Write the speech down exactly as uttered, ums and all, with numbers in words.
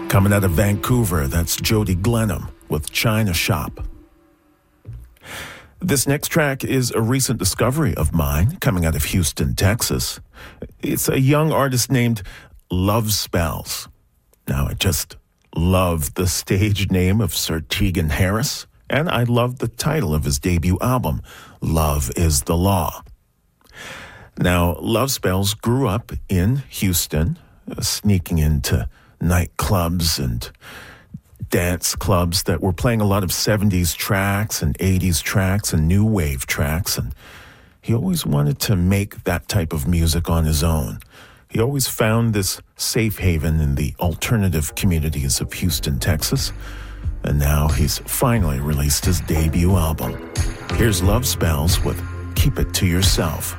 Coming out of Vancouver, that's Jody Glenham with China Shop. This next track is a recent discovery of mine, coming out of Houston, Texas. It's a young artist named Love Spells. Now, I just love the stage name of Sir Tegan Harris, and I love the title of his debut album, Love is the Law. Now, Love Spells grew up in Houston, uh, sneaking into nightclubs and dance clubs that were playing a lot of seventies tracks and eighties tracks and new wave tracks, and he always wanted to make that type of music on his own. He always found this safe haven in the alternative communities of Houston, Texas, and now he's finally released his debut album. Here's Love Spells with Keep It to Yourself.